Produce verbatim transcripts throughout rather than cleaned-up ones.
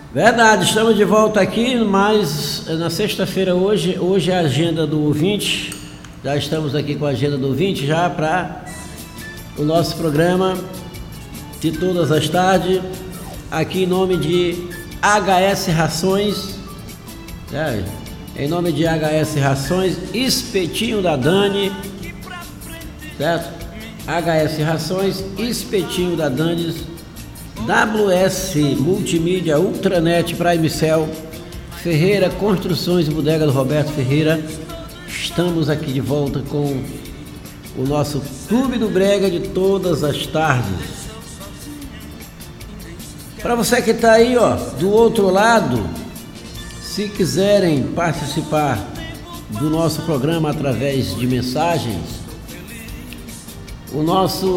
Verdade, estamos de volta aqui, mas na sexta-feira hoje, hoje é a agenda do ouvinte, já estamos aqui com a agenda do ouvinte já para o nosso programa de todas as tardes, aqui em nome de H S Rações, é, em nome de H S Rações, Espetinho da Dani, certo? H S Rações, Espetinho da Dani, W S Multimídia, Ultranet, Prime Cell, Ferreira Construções e Bodega do Roberto Ferreira. Estamos aqui de volta com o nosso Clube do Brega de todas as tardes. Para você que está aí, ó, do outro lado, se quiserem participar do nosso programa através de mensagens, o nosso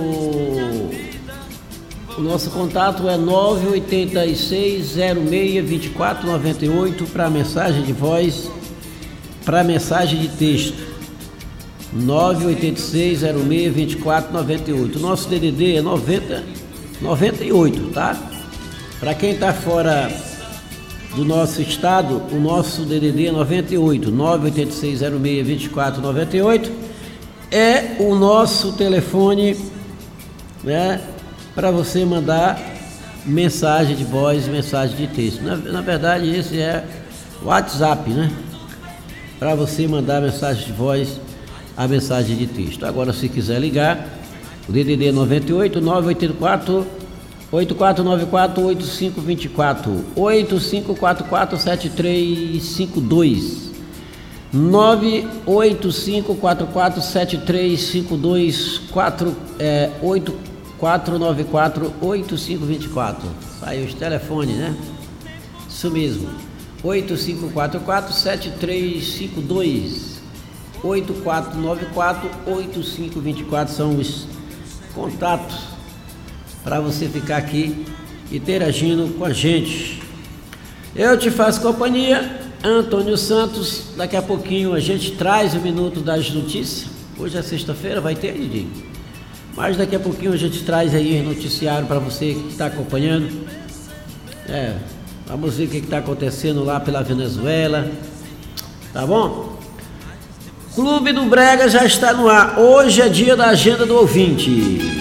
o nosso contato é nove oito seis zero seis dois quatro nove oito para mensagem de voz, para mensagem de texto. nove oito seis zero seis dois quatro nove oito. O nosso D D D é noventa, noventa e oito, tá? Para quem está fora do nosso estado, o nosso D D D é noventa e oito, nove oito seis zero seis dois quatro nove oito. É o nosso telefone, né, para você mandar mensagem de voz, mensagem de texto. Na, na verdade, esse é o WhatsApp, né? Para você mandar mensagem de voz, a mensagem de texto. Agora, se quiser ligar, o D D D é noventa e oito, nove oito quatro, oito quatro nove quatro, oito cinco dois quatro, oito cinco quatro quatro sete três cinco dois, nove oito cinco quatro quatro sete três cinco dois, quatro, é, oito quatro nove quatro, oito cinco dois quatro. Saiu os telefones, né? Isso mesmo. oito cinco quatro quatro sete três cinco dois, oito quatro nove quatro, oito cinco dois quatro são os contatos para você ficar aqui interagindo com a gente. Eu te faço companhia, Antônio Santos. Daqui a pouquinho a gente traz o Minuto das Notícias. Hoje é sexta-feira, vai ter, Didi? Mas daqui a pouquinho a gente traz aí o noticiário para você que está acompanhando. É, vamos ver o que está acontecendo lá pela Venezuela. Tá bom? Clube do Brega já está no ar. Hoje é dia da agenda do ouvinte.